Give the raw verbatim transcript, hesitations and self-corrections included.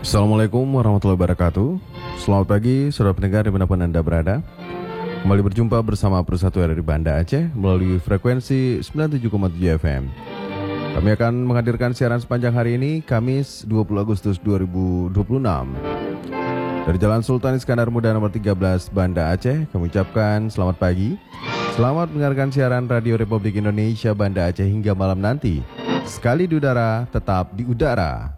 Assalamualaikum warahmatullahi wabarakatuh. Selamat pagi, saudara pendengar dimanapun Anda berada. Kembali berjumpa bersama Persatu R R I Banda Aceh melalui frekuensi sembilan puluh tujuh koma tujuh F M. Kami akan menghadirkan siaran sepanjang hari ini, Kamis dua puluh Agustus dua ribu dua puluh enam. Dari Jalan Sultan Iskandar Muda nomor tiga belas, Banda Aceh, kami ucapkan selamat pagi. Selamat mendengarkan siaran Radio Republik Indonesia Banda Aceh hingga malam nanti. Sekali di udara, tetap di udara.